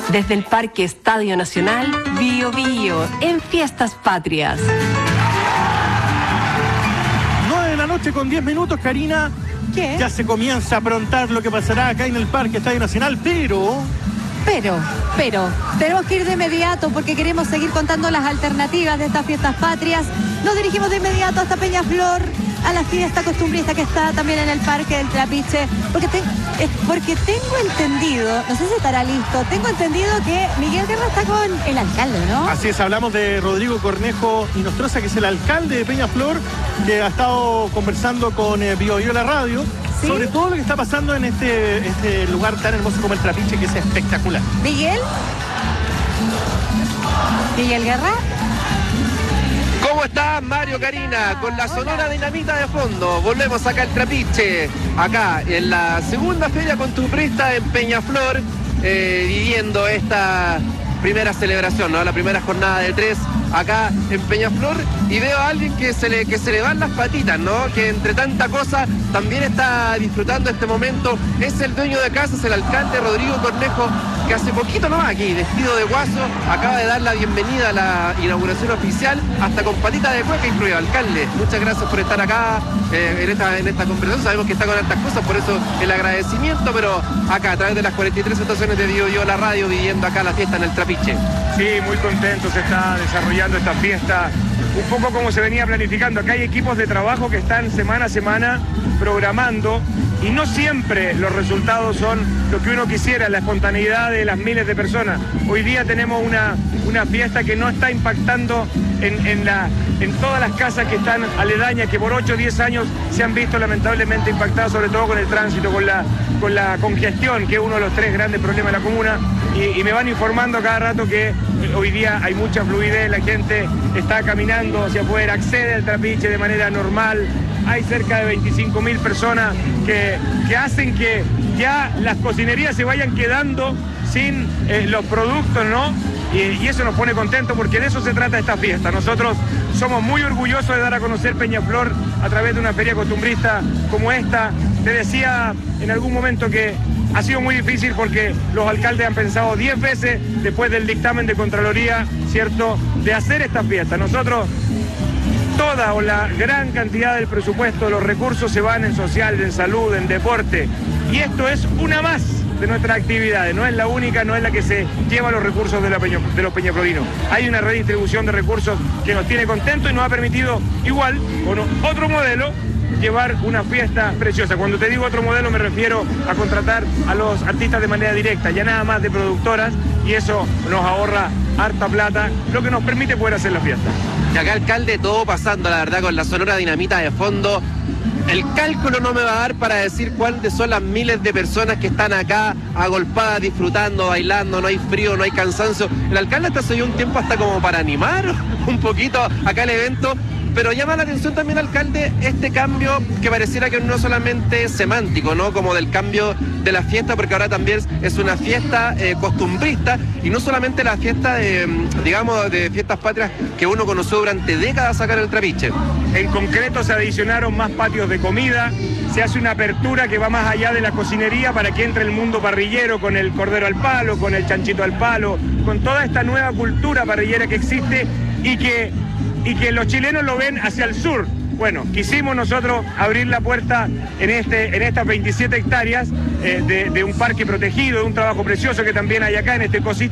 Desde el Parque Estadio Nacional, Bío Bío, en Fiestas Patrias. 9 de la noche con 10 minutos, Karina. ¿Qué? Ya se comienza a aprontar lo que pasará acá en el Parque Estadio Nacional, pero tenemos que ir de inmediato porque queremos seguir contando las alternativas de estas Fiestas Patrias. Nos dirigimos de inmediato hasta Peñaflor, a la fiesta costumbrista que está también en el Parque del Trapiche, porque tengo entendido, no sé si estará listo, tengo entendido que Miguel Guerra está con el alcalde, ¿no? así es, hablamos de Rodrigo Cornejo Inostroza, que es el alcalde de Peñaflor, que ha estado conversando con Bío Bío la radio. ¿Sí? Sobre todo lo que está pasando en este lugar tan hermoso como el Trapiche, que es espectacular. ¿Miguel Guerra? ¿Cómo está Mario, Karina? Con la Sonora Dinamita de fondo. Volvemos acá al Trapiche, acá en la segunda feria costumbrista en Peñaflor, viviendo esta primera celebración, ¿no? La primera jornada de 3 acá en Peñaflor, y veo a alguien que se le van las patitas, ¿no? Que entre tanta cosa también está disfrutando este momento. Es el dueño de casa, es el alcalde Rodrigo Cornejo, que hace poquito nomás aquí, vestido de guaso, acaba de dar la bienvenida a la inauguración oficial, hasta con patita de cueca incluido. Alcalde, muchas gracias por estar acá en esta conversación. Sabemos que está con altas cosas, por eso el agradecimiento, pero acá a través de las 43 estaciones de Bío Bío la radio, viviendo acá la fiesta en el Trapiche. Sí, muy contento, se está desarrollando esta fiesta, un poco como se venía planificando. Acá hay equipos de trabajo que están semana a semana programando, y no siempre los resultados son lo que uno quisiera, la espontaneidad de las miles de personas. Hoy día tenemos una fiesta que no está impactando en todas las casas que están aledañas, que por 8 o 10 años se han visto lamentablemente impactadas, sobre todo con el tránsito, con la congestión, que es uno de los 3 grandes problemas de la comuna. Y me van informando cada rato que hoy día hay mucha fluidez, la gente está caminando hacia afuera, accede al Trapiche de manera normal. Hay cerca de 25.000 personas que hacen que ya las cocinerías se vayan quedando sin los productos, ¿no? Y eso nos pone contentos, porque de eso se trata esta fiesta. Nosotros somos muy orgullosos de dar a conocer Peñaflor a través de una feria costumbrista como esta. Te decía en algún momento que ha sido muy difícil porque los alcaldes han pensado 10 veces después del dictamen de Contraloría, ¿cierto?, de hacer esta fiesta. Nosotros, toda o la gran cantidad del presupuesto, los recursos se van en social, en salud, en deporte. Y esto es una más de nuestras actividades, no es la única, no es la que se lleva los recursos de los peñaflorinos. Hay una redistribución de recursos que nos tiene contentos y nos ha permitido, igual, con otro modelo, llevar una fiesta preciosa. Cuando te digo otro modelo me refiero a contratar a los artistas de manera directa, ya nada más de productoras, y eso nos ahorra harta plata, lo que nos permite poder hacer la fiesta. Y acá, alcalde, todo pasando, la verdad, con la Sonora Dinamita de fondo. El cálculo no me va a dar para decir cuáles son las miles de personas que están acá agolpadas, disfrutando, bailando, no hay frío, no hay cansancio. El alcalde hasta se dio un tiempo hasta como para animar un poquito acá el evento. Pero llama la atención también, alcalde, este cambio que pareciera que no solamente semántico, ¿no? Como del cambio de la fiesta, porque ahora también es una fiesta costumbrista, y no solamente la fiesta de Fiestas Patrias que uno conoció durante décadas acá en el Trapiche. En concreto se adicionaron más patios de comida, se hace una apertura que va más allá de la cocinería para que entre el mundo parrillero, con el cordero al palo, con el chanchito al palo, con toda esta nueva cultura parrillera que existe y que los chilenos lo ven hacia el sur. Bueno, quisimos nosotros abrir la puerta en estas 27 hectáreas de un parque protegido, de un trabajo precioso que también hay acá en este ecosistema.